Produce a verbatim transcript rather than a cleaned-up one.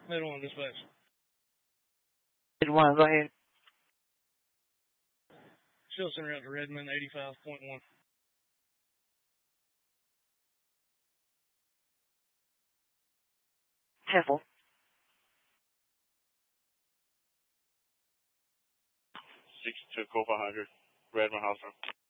Middle one, dispatch. Mid one, go ahead. Still sending out to Redmond, eighty-five point one. Careful. sixty-two, Cobra one hundred, Redmond House.